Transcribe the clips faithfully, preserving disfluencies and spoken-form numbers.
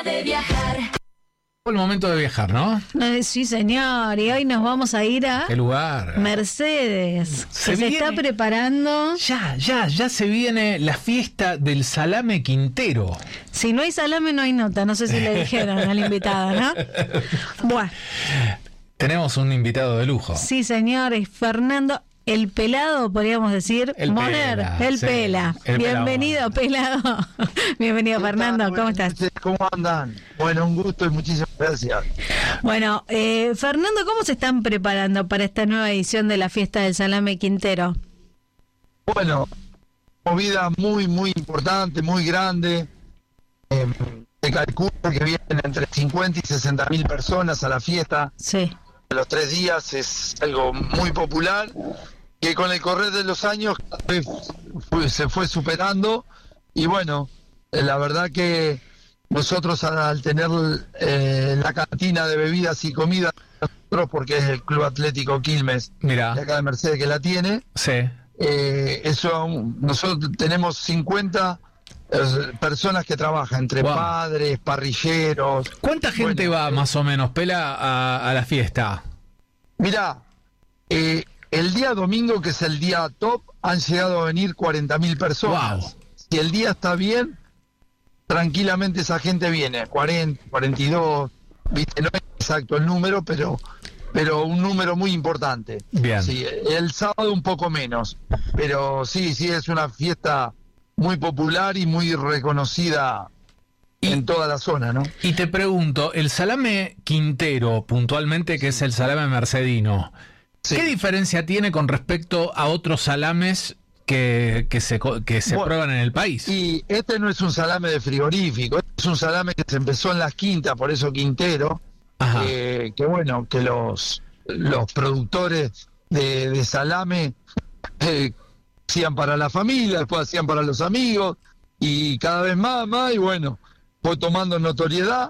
de viajar. El momento de viajar, ¿no? Eh, sí, señor, y hoy nos vamos a ir a ¿Qué lugar? Mercedes, Se que se viene- está preparando. Ya, ya, ya se viene la fiesta del salame Quintero. Si no hay salame, no hay nota. No sé si le dijeron a la invitada, ¿no? Bueno, Tenemos un invitado de lujo. sí, señor, es Fernando el Pelado, podríamos decir. El Moner, Pela, el sí, Pela. el Bienvenido, Pelado. Bienvenido, Fernando. ¿Cómo estás? ¿Cómo andan? Bueno, un gusto y muchísimas gracias. Bueno, eh, Fernando, ¿cómo se están preparando para esta nueva edición de la fiesta del salame Quintero? Bueno, movida muy, muy importante, muy grande. Eh, se calcula que vienen entre cincuenta y sesenta mil personas a la fiesta. Sí. Los tres días es algo muy popular que con el correr de los años cada vez fue- se fue superando y bueno, eh, la verdad que nosotros al tener eh, la cantina de bebidas y comida, nosotros, porque es el Club Atlético Quilmes de Mira, acá de Mercedes que la tiene, sí. eh, eso nosotros tenemos cincuenta eh, personas que trabajan entre Wow. padres, parrilleros. ¿Cuánta gente Bueno, va eh, más o menos, Pela, a, a la fiesta? Mirá, eh, el día domingo, que es el día top, han llegado a venir cuarenta mil personas. Wow. Si el día está bien, tranquilamente esa gente viene, cuarenta, cuarenta y dos, viste, no es exacto el número, pero pero un número muy importante. Bien. Sí, el sábado un poco menos, pero sí, sí, es una fiesta muy popular y muy reconocida en toda la zona, ¿no? Y te pregunto, el salame Quintero, puntualmente, que es el salame mercedino, Sí. ¿qué diferencia tiene con respecto a otros salames que, que se, co- que se Bueno, prueban en el país? Y este no es un salame de frigorífico, es un salame que se empezó en las quintas, por eso Quintero, Ajá. eh, que bueno, que los, los productores de, de salame eh, hacían para la familia, después hacían para los amigos, y cada vez más, más, y bueno, fue tomando notoriedad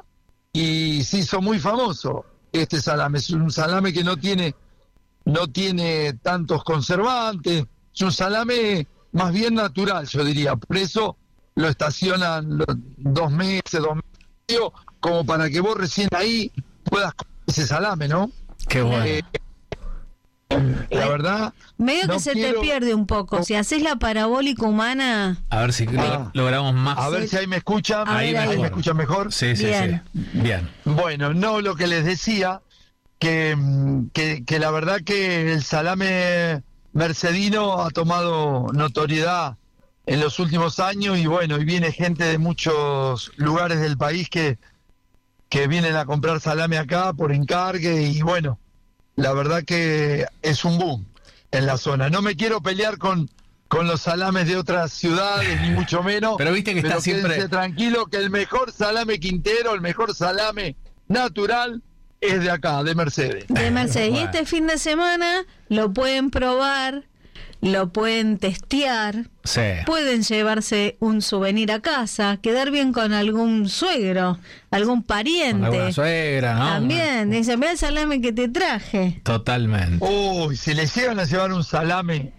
y se hizo muy famoso este salame. Es un salame que no tiene, no tiene tantos conservantes, es un salame más bien natural, yo diría, por eso lo estacionan los dos meses, dos meses, como para que vos recién ahí puedas comer ese salame, ¿no? Qué bueno. Eh, la verdad, Medio no que se quiero- te pierde un poco. Si haces la parabólica humana, A ver si Ah. lo- logramos más. a ver si ahí me escuchan, A ahí, ver, ahí. me escuchan mejor. Sí, sí, Bien. sí. Bien. Bueno, no, lo que les decía, que, mm, que, que la verdad que el salame mercedino ha tomado notoriedad en los últimos años y bueno, y viene gente de muchos lugares del país que, que vienen a comprar salame acá por encargue y bueno, la verdad que es un boom en la zona. No me quiero pelear con, con los salames de otras ciudades, ni mucho menos. Pero viste que está pero siempre- quédense tranquilo que el mejor salame Quintero, el mejor salame natural es de acá, de Mercedes. de Mercedes. Bueno. Y este fin de semana lo pueden probar, lo pueden testear, Sí. pueden llevarse un souvenir a casa, quedar bien con algún suegro, algún Con pariente. alguna suegra, ¿no? También, dicen, ve el salame que te traje. Totalmente. Uy, si le llegan a llevar un salame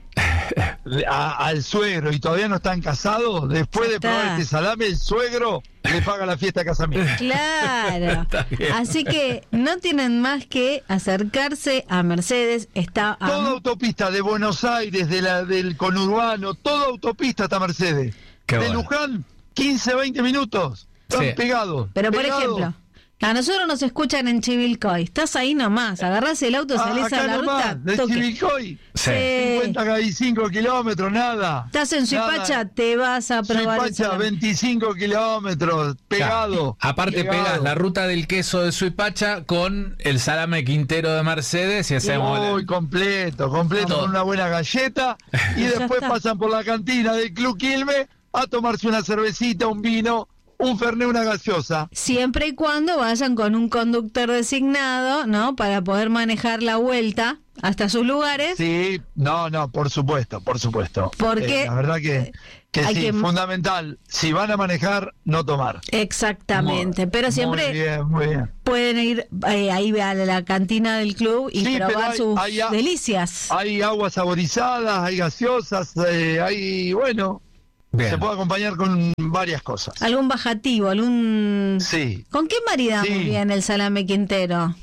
a- al suegro y todavía no están casados, después Ya de probar está. este salame, el suegro le paga la fiesta de casamiento. Claro. Está bien. Así que no tienen más que acercarse a Mercedes. Está a Toda autopista de Buenos Aires, de la, del conurbano, toda autopista hasta Mercedes. Qué de bueno. Luján, quince, veinte minutos. Están Sí. pegados. Pero por pegados. ejemplo, a nosotros nos escuchan en Chivilcoy. Estás ahí nomás, agarrás el auto, Ah, salís acá a la nomás, ruta, de toque. Chivilcoy, Sí. Eh, cincuenta y cinco kilómetros, nada. Estás en Suipacha, Nada. te vas a probar el Suipacha, salame. veinticinco kilómetros, pegado. Aparte pegado. pegas la ruta del queso de Suipacha con el salame Quintero de Mercedes y hacemos... Uy, completo, completo, Todo. con una buena galleta. Y Ya después está. pasan por la cantina del Club Quilmes a tomarse una cervecita, un vino, un fernet, una gaseosa. Siempre y cuando vayan con un conductor designado, ¿no? Para poder manejar la vuelta hasta sus lugares. Sí, no, no, por supuesto, por supuesto. Porque, Eh, la verdad que, que hay sí, que- fundamental. Si van a manejar, no tomar. Exactamente, Muy- pero siempre Muy bien, muy bien. pueden ir eh, ahí a la cantina del club y Sí, pero probar hay- sus hay a- delicias. Hay aguas saborizadas, hay gaseosas, eh, hay, bueno, Bien. Se puede acompañar con varias cosas. ¿Algún bajativo? ¿Algún...? Sí. ¿Con qué maridamos Sí. bien el salame quintero?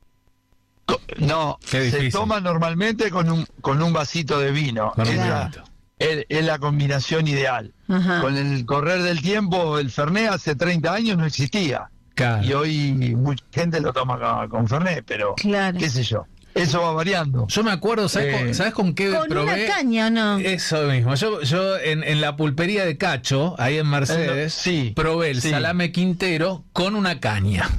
Co- No, Qué difícil. se toma normalmente con un, con un vasito de vino. Con un es, la, vinito. es- es la combinación ideal. Ajá. Con el correr del tiempo, el Fernet hace treinta años no existía. Claro. Y hoy mucha gente lo toma con, con Fernet, pero Claro. qué sé yo. Eso va variando. Yo me acuerdo, ¿sabes, Eh, con, ¿sabes con qué ¿Con probé? una caña o no? Eso mismo. Yo, yo en, en la pulpería de Cacho, ahí en Mercedes, Sí, probé el sí. salame quintero con una caña.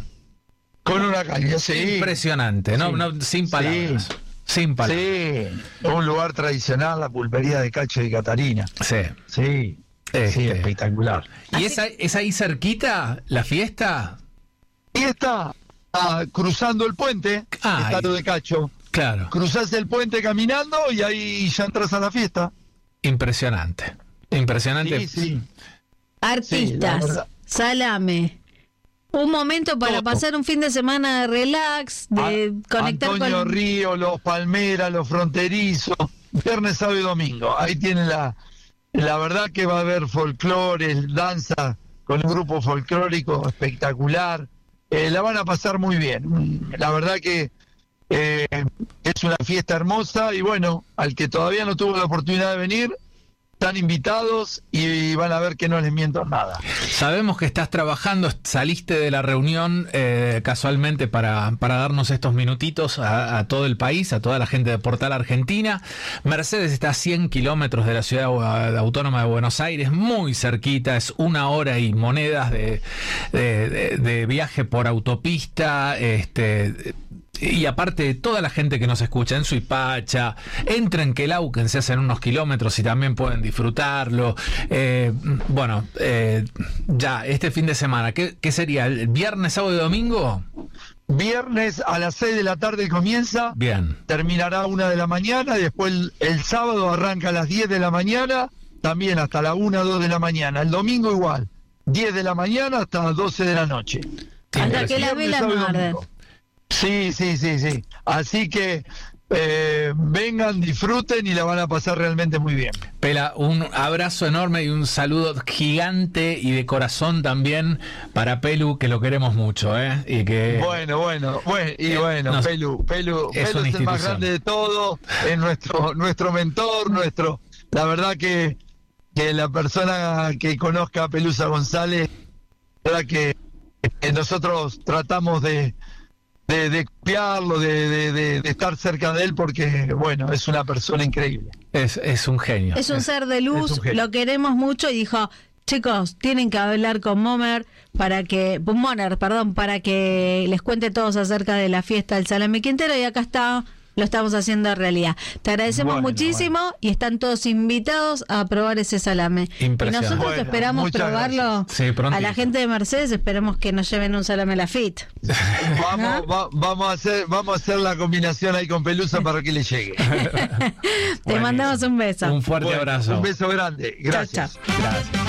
Con una caña, sí. Impresionante, ¿no? Sí. no sin palabras. Sí. Sin palabras. Sí, un lugar tradicional, la pulpería de Cacho y Catarina. Sí. Sí, Este. sí, espectacular. ¿Y es, ahí- es ahí cerquita la fiesta? Y está ah, cruzando el puente, Ay. está lo de Cacho. Claro. Cruzás el puente caminando y ahí ya entras a la fiesta. Impresionante. Impresionante. Sí, sí. Artistas, Sí, la verdad. salame. Un momento para Todo. pasar un fin de semana de relax, de A- conectar Antonio con... Río, los Palmeras, los Fronterizos, viernes, sábado y domingo. Ahí tiene la, la verdad que va a haber folclore, danza con un grupo folclórico espectacular. Eh, la van a pasar muy bien. La verdad que eh, es una fiesta hermosa y bueno, al que todavía no tuvo la oportunidad de venir, están invitados y van a ver que no les miento nada. Sabemos que estás trabajando, saliste de la reunión eh, casualmente para, para darnos estos minutitos a, a todo el país, a toda la gente de Portal Argentina. Mercedes está a cien kilómetros de la ciudad autónoma de Buenos Aires, muy cerquita, es una hora y monedas de, de, de- de viaje por autopista, este... Y aparte de toda la gente que nos escucha en Suipacha, entren que Quelauquen, se hacen unos kilómetros y también pueden disfrutarlo. Eh, bueno, eh, ya, este fin de semana, ¿qué, qué sería? ¿El viernes, sábado y domingo? Viernes a las seis de la tarde comienza. Bien. Terminará a una de la mañana, y después el, el sábado arranca a las diez de la mañana, también hasta la una, dos de la mañana. El domingo igual, diez de la mañana hasta doce de la noche. Hasta que la Viernes, vela sábado y no arde. domingo. Sí, sí, sí, sí. Así que eh, vengan, disfruten y la van a pasar realmente muy bien. Pela, un abrazo enorme y un saludo gigante y de corazón también para Pelu, que lo queremos mucho, ¿eh? Y que... Bueno, bueno, bueno, y Eh, bueno, no, Pelu, Pelu, es Pelu una es el más institución. grande de todo, es nuestro, nuestro mentor, nuestro, la verdad que, que la persona que conozca a Pelusa González, la verdad que, que nosotros tratamos de, de, de copiarlo, de, de, de, de estar cerca de él, porque bueno, es una persona increíble. Es, es un genio. Es un ser de es luz, un genio. lo queremos mucho y dijo, chicos, tienen que hablar con Momer para que, Moner, perdón, para que les cuente todos acerca de la fiesta del Salame Quintero y acá está, lo estamos haciendo realidad. Te agradecemos Bueno, muchísimo y están todos invitados a probar ese salame. Y Impresionante. nosotros Bueno, esperamos muchas probarlo. gracias. Sí, prontito. A la gente de Mercedes esperemos que nos lleven un salame Lafite. Vamos, va- vamos a hacer, vamos a hacer la combinación ahí con Pelusa para que le llegue. Te mandamos un beso. Un fuerte Bueno, abrazo. Un beso grande, gracias. chao. Gracias.